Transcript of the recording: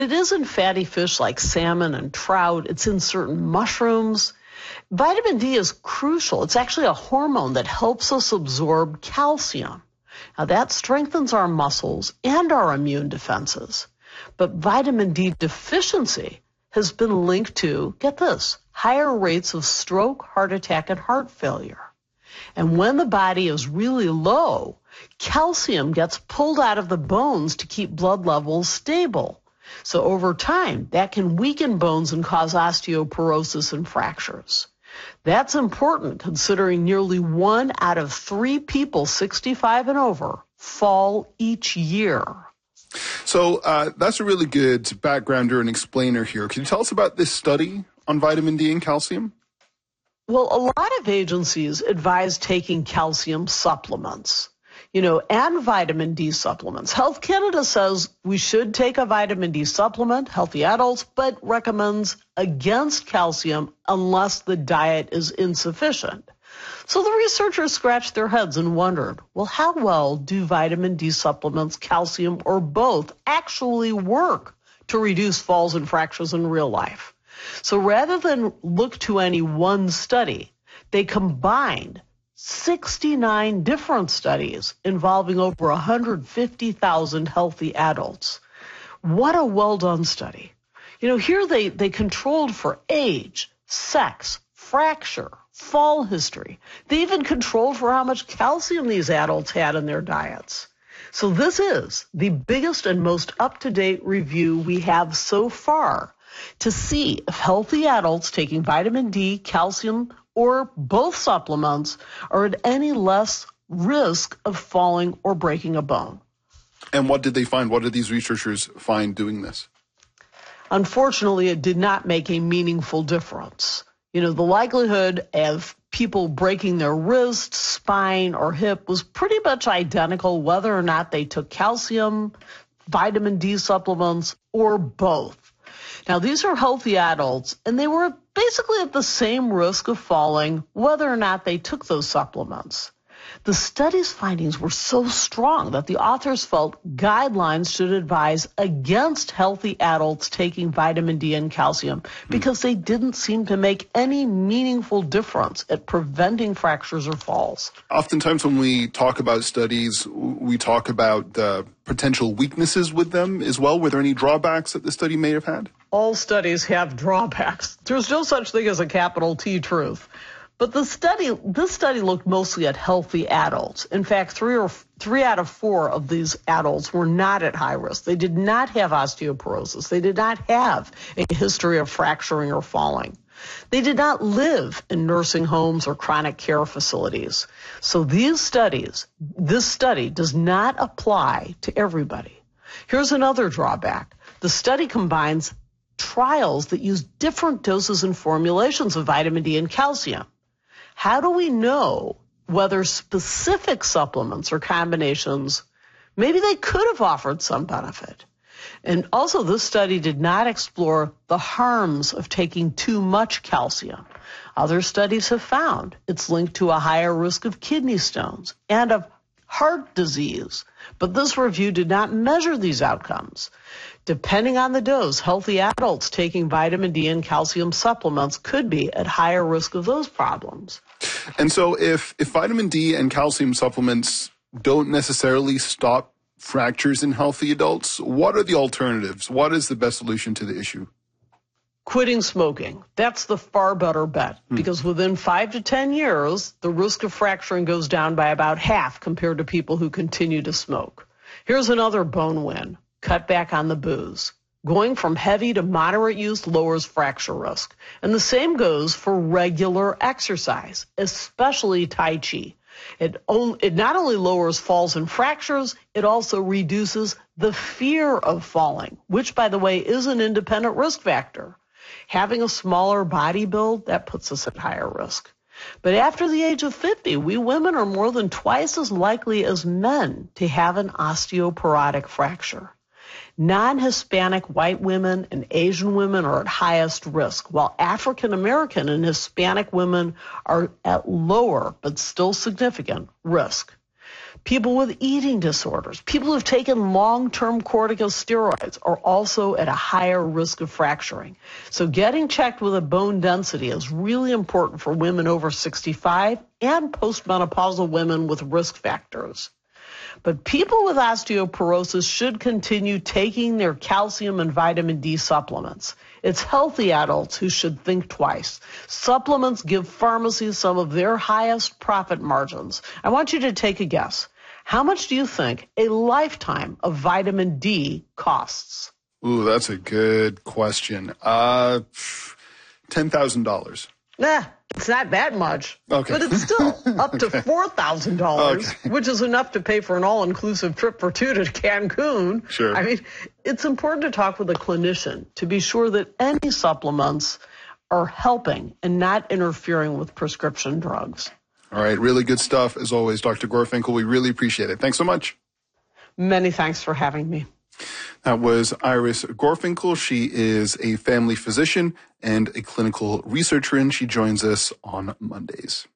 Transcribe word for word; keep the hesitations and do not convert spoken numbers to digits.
it is in fatty fish like salmon and trout. It's in certain mushrooms. Vitamin D is crucial. It's actually a hormone that helps us absorb calcium. Now, that strengthens our muscles and our immune defenses. But vitamin D deficiency has been linked to, get this, higher rates of stroke, heart attack, and heart failure. And when the body is really low, calcium gets pulled out of the bones to keep blood levels stable. So over time, that can weaken bones and cause osteoporosis and fractures. That's important considering nearly one out of three people sixty-five and over fall each year. So uh, that's a really good backgrounder and explainer here. Can you tell us about this study on vitamin D and calcium? Well, a lot of agencies advise taking calcium supplements, you know, and vitamin D supplements. Health Canada says we should take a vitamin D supplement, healthy adults, but recommends against calcium unless the diet is insufficient. So the researchers scratched their heads and wondered, well, how well do vitamin D supplements, calcium, or both actually work to reduce falls and fractures in real life? So rather than look to any one study, they combined sixty-nine different studies involving over one hundred fifty thousand healthy adults. What a well-done study. You know, here they, they controlled for age, sex, fracture, fall history. They even controlled for how much calcium these adults had in their diets. So this is the biggest and most up-to-date review we have so far to see if healthy adults taking vitamin D, calcium, or both supplements are at any less risk of falling or breaking a bone. And what did they find? What did these researchers find doing this? Unfortunately, it did not make a meaningful difference. You know, the likelihood of people breaking their wrist, spine, or hip was pretty much identical whether or not they took calcium, vitamin D supplements, or both. Now, these are healthy adults, and they were basically at the same risk of falling whether or not they took those supplements. The study's findings were so strong that the authors felt guidelines should advise against healthy adults taking vitamin D and calcium because they didn't seem to make any meaningful difference at preventing fractures or falls. Oftentimes when we talk about studies, we talk about the potential weaknesses with them as well. Were there any drawbacks that the study may have had? All studies have drawbacks. There's no such thing as a capital T truth. But the study, this study looked mostly at healthy adults. In fact, three or three out of four of these adults were not at high risk. They did not have osteoporosis. They did not have a history of fracturing or falling. They did not live in nursing homes or chronic care facilities. So these studies, this study does not apply to everybody. Here's another drawback. The study combines trials that use different doses and formulations of vitamin D and calcium. How do we know whether specific supplements or combinations, maybe they could have offered some benefit? And also, this study did not explore the harms of taking too much calcium. Other studies have found it's linked to a higher risk of kidney stones and of heart disease, but this review did not measure these outcomes. Depending on the dose, healthy adults taking vitamin D and calcium supplements could be at higher risk of those problems. And so if, if vitamin D and calcium supplements don't necessarily stop fractures in healthy adults, what are the alternatives? What is the best solution to the issue? Quitting smoking. That's the far better bet because within five to ten years, the risk of fracturing goes down by about half compared to people who continue to smoke. Here's another bone win. Cut back on the booze. Going from heavy to moderate use lowers fracture risk. And the same goes for regular exercise, especially Tai Chi. It, on, it not only lowers falls and fractures, it also reduces the fear of falling, which, by the way, is an independent risk factor. Having a smaller body build, that puts us at higher risk. But after the age of fifty, we women are more than twice as likely as men to have an osteoporotic fracture. Non-Hispanic white women and Asian women are at highest risk, while African American and Hispanic women are at lower but still significant risk. People with eating disorders, people who've taken long-term corticosteroids are also at a higher risk of fracturing. So getting checked with a bone density is really important for women over sixty-five and postmenopausal women with risk factors. But people with osteoporosis should continue taking their calcium and vitamin D supplements. It's healthy adults who should think twice. Supplements give pharmacies some of their highest profit margins. I want you to take a guess. How much do you think a lifetime of vitamin D costs? Ooh, that's a good question. Uh, ten thousand dollars. Nah, it's not that much. Okay. But it's still up to Okay. four thousand dollars, Okay. which is enough to pay for an all-inclusive trip for two to Cancun. Sure. I mean, it's important to talk with a clinician to be sure that any supplements are helping and not interfering with prescription drugs. All right, really good stuff. As always, Doctor Gorfinkel, we really appreciate it. Thanks so much. Many thanks for having me. That was Iris Gorfinkel. She is a family physician and a clinical researcher, and she joins us on Mondays.